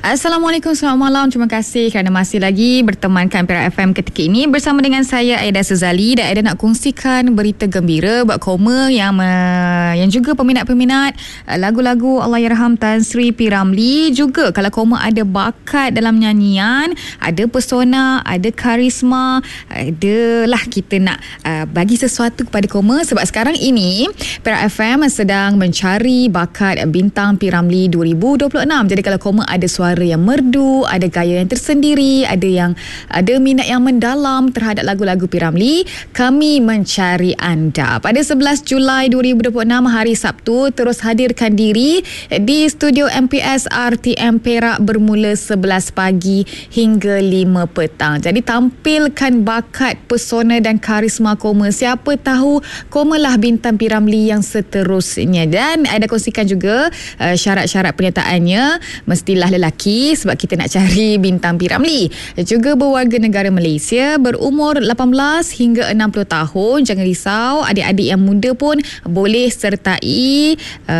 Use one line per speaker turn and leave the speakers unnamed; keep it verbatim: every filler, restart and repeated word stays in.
Assalamualaikum, selamat malam. Terima kasih kerana masih lagi bertemankan Perak F M ketika ini bersama dengan saya Aida Sezali, dan Aida nak kongsikan berita gembira buat Koma yang uh, yang juga peminat-peminat uh, lagu-lagu Allahyarham Tan Sri P. Ramlee. Juga kalau Koma ada bakat dalam nyanyian, ada pesona, ada karisma, adalah kita nak uh, bagi sesuatu kepada Koma, sebab sekarang ini Perak F M sedang mencari bakat bintang P. Ramlee dua ribu dua puluh enam. Jadi kalau Koma ada suara yang merdu, ada gaya yang tersendiri, ada yang ada minat yang mendalam terhadap lagu-lagu P. Ramlee, kami mencari anda. Pada sebelas Julai dua ribu dua puluh enam, hari Sabtu, terus hadirkan diri di studio M P S R T M Perak bermula sebelas pagi hingga lima petang. Jadi tampilkan bakat, pesona dan karisma Koma. Siapa tahu Koma lah bintang P. Ramlee yang seterusnya. Dan ada kongsikan juga uh, syarat-syarat penyertaannya. Mestilah lelaki, sebab kita nak cari bintang P. Ramlee. Juga berwarga negara Malaysia, berumur lapan belas hingga enam puluh tahun. Jangan risau, adik-adik yang muda pun boleh sertai uh,